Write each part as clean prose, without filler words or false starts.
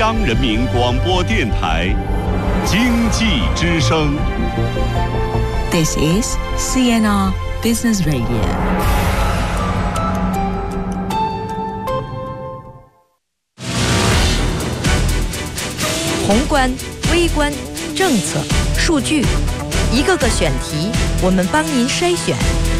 央人民广播电台经济之声。 This is CNR Business Radio。 宏观、微观、政策、数据，一个个选题，我们帮您筛选。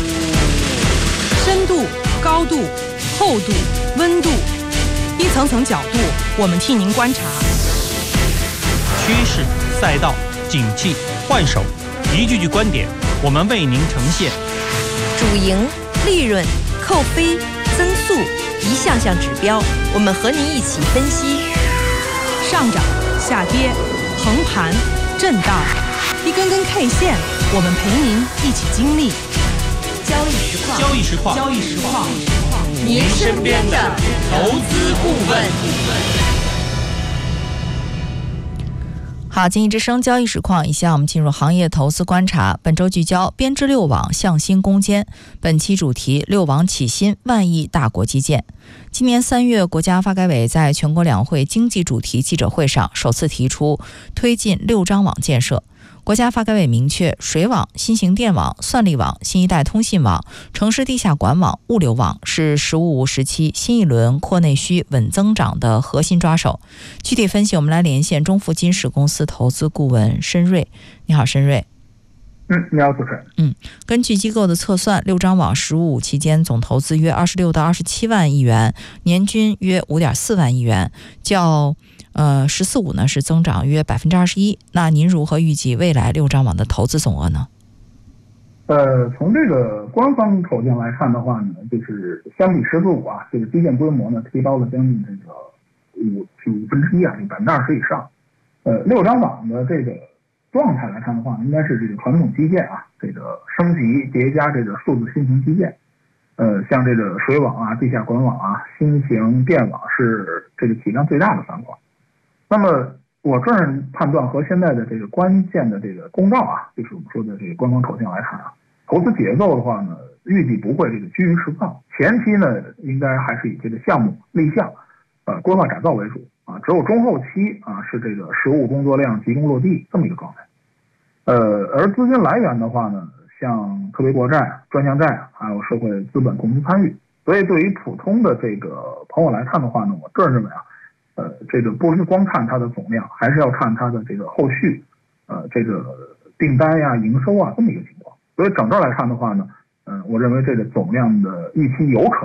深度、高度、厚度、温度，一层层角度，我们替您观察。 趋势、赛道、景气、换手，一句句观点，我们为您呈现。 主营、利润、扣非、增速，一项项指标，我们和您一起分析。 上涨、下跌、横盘、震荡，一根根 K 线，我们陪您一起经历。 交易实况， 交易实况， 交易实况， 您身边的投资顾问。好，经济之声交易实况，以下我们进入行业投资观察。本周聚焦编织六网向新攻坚，本期主题六网起新万亿大国基建。今年3月，国家发改委在全国两会经济主题记者会上首次提出推进六张网建设。国家发改委明确，水网、新型电网、算力网、新一代通信网、城市地下管网、物流网是“十五五”时期新一轮扩内需稳增长的核心抓手。具体分析，我们来连线中富金石公司投资顾问申瑞。你好，申瑞。 你好，主持人。 根据机构的测算，六张网“十五五”期间总投资约26到27万亿元，年均约5.4万亿元，较“14.5”呢是增长约21%。那您如何预计未来六张网的投资总额呢？ 从这个官方口径来看的话呢，就是相比“14.5”啊，这个基建规模呢提高了将近这个1/5啊，20%以上。六张网的这个状态来看的话，应该是这个传统基建啊，这个升级叠加这个数字新型基建。像这个水网啊、地下管网啊、新型电网是这个体量最大的3块。那么我个人判断和现在的这个关键的这个公告啊，就是我们说的这个官方口径来看啊，投资节奏的话呢，预计不会这个居于实况。前期呢，应该还是以这个项目立项、规划改造为主啊，只有中后期啊是这个实务工作量集中落地这么一个状态。而资金来源的话呢，像特别国债、专项债，还有社会资本共同参与。所以对于普通的这个朋友来看的话呢，我个人认为啊，这个不是光看它的总量，还是要看它的这个后续，这个订单呀、营收啊这么一个情况。所以整个来看的话呢，我认为这个总量的预期有可